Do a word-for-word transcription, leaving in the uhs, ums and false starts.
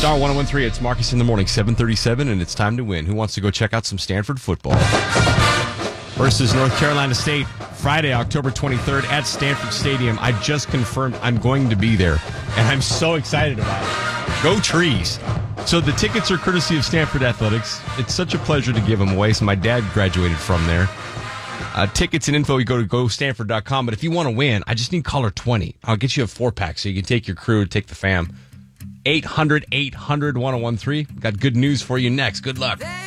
Star one oh one three, it's Marcus in the morning, seven thirty-seven, and it's time to win. Who wants to go check out some Stanford football? Versus North Carolina State, Friday, October twenty-third at Stanford Stadium. I just confirmed I'm going to be there, and I'm so excited about it. Go Trees. So the tickets are courtesy of Stanford Athletics. It's such a pleasure to give them away. So my dad graduated from there. Uh, tickets and info, you go to go stanford dot com. But if you want to win, I just need caller twenty. I'll get you a four-pack so you can take your crew, take the fam. eight hundred, eight hundred, ten thirteen. Got good news for you next. Good luck.